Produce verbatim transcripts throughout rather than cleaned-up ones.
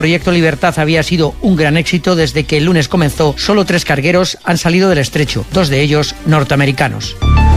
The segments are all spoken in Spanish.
El proyecto Libertad había sido un gran éxito desde que el lunes comenzó. Solo tres cargueros han salido del estrecho, dos de ellos norteamericanos.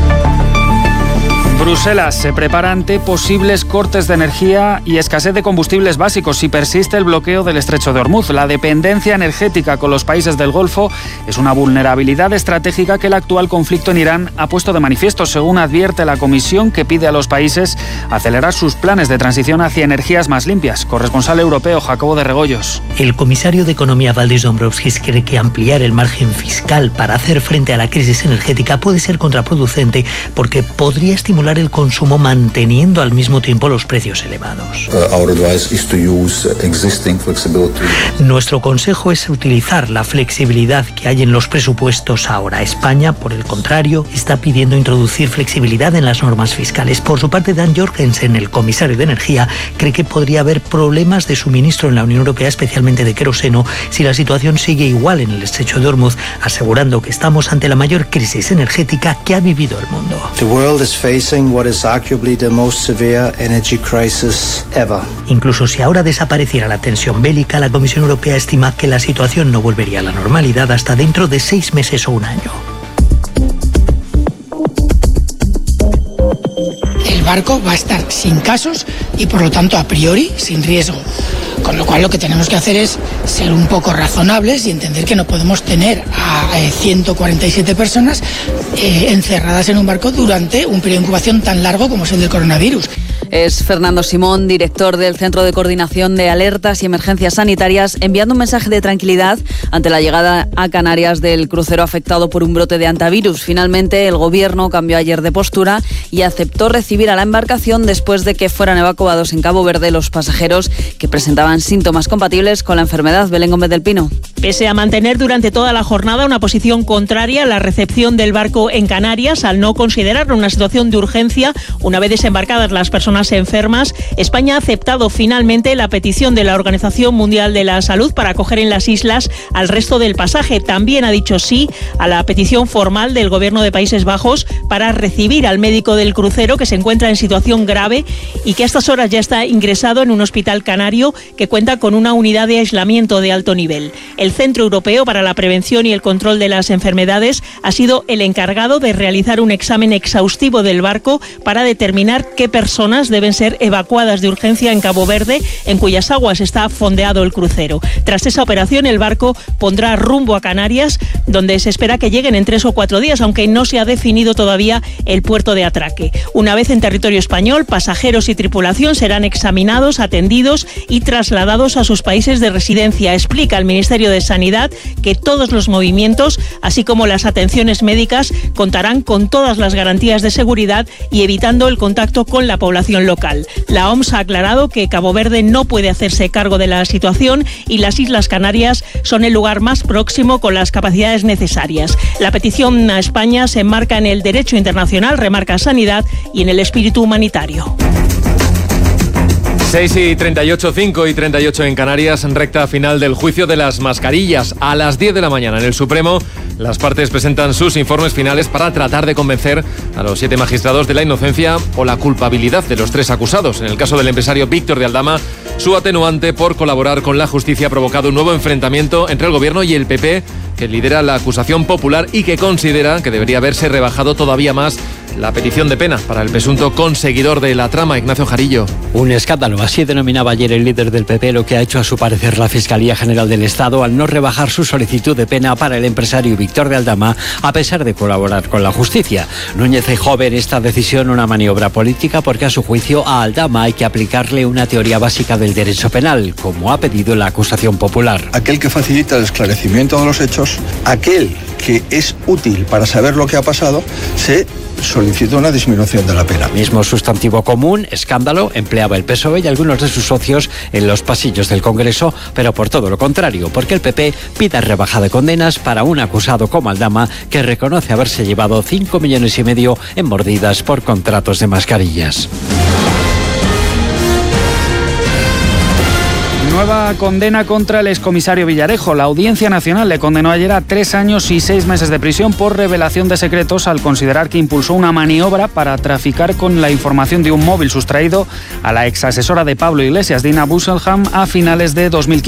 Bruselas se prepara ante posibles cortes de energía y escasez de combustibles básicos si persiste el bloqueo del estrecho de Hormuz. La dependencia energética con los países del Golfo es una vulnerabilidad estratégica que el actual conflicto en Irán ha puesto de manifiesto, según advierte la Comisión, que pide a los países acelerar sus planes de transición hacia energías más limpias. Corresponsal europeo Jacobo de Regoyos. El comisario de Economía Valdis Dombrovskis cree que ampliar el margen fiscal para hacer frente a la crisis energética puede ser contraproducente porque podría estimular el consumo manteniendo al mismo tiempo los precios elevados. Uh, our advice is to use existing flexibility. Nuestro consejo es utilizar la flexibilidad que hay en los presupuestos ahora. España, por el contrario, está pidiendo introducir flexibilidad en las normas fiscales. Por su parte, Dan Jorgensen, el comisario de Energía, cree que podría haber problemas de suministro en la Unión Europea, especialmente de queroseno, si la situación sigue igual en el estrecho de Hormuz, asegurando que estamos ante la mayor crisis energética que ha vivido el mundo. The world is facing what is arguably the most severe energy crisis ever. Incluso si ahora desapareciera la tensión bélica, la Comisión Europea estima que la situación no volvería a la normalidad hasta dentro de seis meses o un año. El barco va a estar sin casos y por lo tanto a priori sin riesgo. Con lo cual lo que tenemos que hacer es ser un poco razonables y entender que no podemos tener a eh, ciento cuarenta y siete personas eh, encerradas en un barco durante un periodo de incubación tan largo como es el del coronavirus. Es Fernando Simón, director del Centro de Coordinación de Alertas y Emergencias Sanitarias, enviando un mensaje de tranquilidad ante la llegada a Canarias del crucero afectado por un brote de hantavirus. Finalmente, el Gobierno cambió ayer de postura y aceptó recibir a la embarcación después de que fueran evacuados en Cabo Verde los pasajeros que presentaban síntomas compatibles con la enfermedad. Belén Gómez del Pino. Pese a mantener durante toda la jornada una posición contraria a la recepción del barco en Canarias, al no considerarlo una situación de urgencia, una vez desembarcadas las personas enfermas, España ha aceptado finalmente la petición de la Organización Mundial de la Salud para acoger en las islas al resto del pasaje. También ha dicho sí a la petición formal del Gobierno de Países Bajos para recibir al médico del crucero que se encuentra en situación grave y que a estas horas ya está ingresado en un hospital canario que cuenta con una unidad de aislamiento de alto nivel. El Centro Europeo para la Prevención y el Control de las Enfermedades ha sido el encargado de realizar un examen exhaustivo del barco para determinar qué personas deben ser evacuadas de urgencia en Cabo Verde, en cuyas aguas está fondeado el crucero. Tras esa operación, el barco pondrá rumbo a Canarias, donde se espera que lleguen en tres o cuatro días, aunque no se ha definido todavía el puerto de atraque. Una vez en territorio español, pasajeros y tripulación serán examinados, atendidos y trasladados a sus países de residencia. Explica el Ministerio de Sanidad que todos los movimientos, así como las atenciones médicas, contarán con todas las garantías de seguridad y evitando el contacto con la población local. La O M S ha aclarado que Cabo Verde no puede hacerse cargo de la situación y las Islas Canarias son el lugar más próximo con las capacidades necesarias. La petición a España se enmarca en el derecho internacional, remarca Sanidad, y en el espíritu humanitario. seis y treinta y ocho, cinco y treinta y ocho en Canarias, en recta final del juicio de las mascarillas. A las diez de la mañana en el Supremo, las partes presentan sus informes finales para tratar de convencer a los siete magistrados de la inocencia o la culpabilidad de los tres acusados. En el caso del empresario Víctor de Aldama, su atenuante por colaborar con la justicia ha provocado un nuevo enfrentamiento entre el Gobierno y el P P, que lidera la acusación popular y que considera que debería haberse rebajado todavía más la petición de pena para el presunto conseguidor de la trama, Ignacio Jarillo. Un escándalo, así denominaba ayer el líder del P P lo que ha hecho a su parecer la Fiscalía General del Estado al no rebajar su solicitud de pena para el empresario Víctor de Aldama, a pesar de colaborar con la justicia. Núñez Feijóo ve en esta decisión una maniobra política porque a su juicio a Aldama hay que aplicarle una teoría básica del derecho penal, como ha pedido la acusación popular. Aquel que facilita el esclarecimiento de los hechos, aquel que es útil para saber lo que ha pasado, se solicita una disminución de la pena. Mismo sustantivo común, escándalo, empleaba el P S O E y algunos de sus socios en los pasillos del Congreso, pero por todo lo contrario, porque el P P pide rebaja de condenas para un acusado como Aldama, que reconoce haberse llevado cinco millones y medio en mordidas por contratos de mascarillas. Nueva condena contra el excomisario Villarejo. La Audiencia Nacional le condenó ayer a tres años y seis meses de prisión por revelación de secretos al considerar que impulsó una maniobra para traficar con la información de un móvil sustraído a la exasesora de Pablo Iglesias, Dina Busselham, a finales de dos mil quince.